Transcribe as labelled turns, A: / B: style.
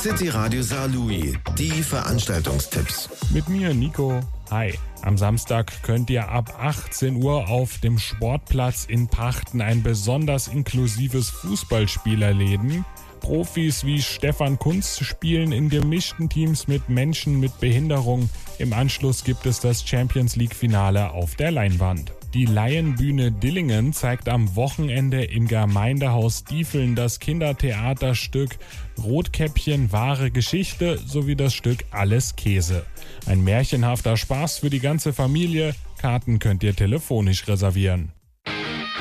A: City Radio Saarlouis, die Veranstaltungstipps.
B: Mit mir, Nico. Hi. Am Samstag könnt ihr ab 18 Uhr auf dem Sportplatz in Pachten ein besonders inklusives Fußballspiel erleben. Profis wie Stefan Kunz spielen in gemischten Teams mit Menschen mit Behinderung. Im Anschluss gibt es das Champions-League-Finale auf der Leinwand. Die Laienbühne Dillingen zeigt am Wochenende im Gemeindehaus Diefeln das Kindertheaterstück Rotkäppchen wahre Geschichte sowie das Stück Alles Käse. Ein märchenhafter Spaß für die ganze Familie. Karten könnt ihr telefonisch reservieren.